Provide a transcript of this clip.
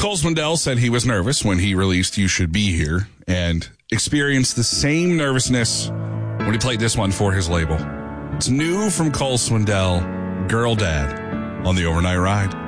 Cole Swindell said he was nervous when he released You Should Be Here and experienced the same nervousness when he played this one for his label. It's new from Cole Swindell, Girl Dad, on the Overnight Ride.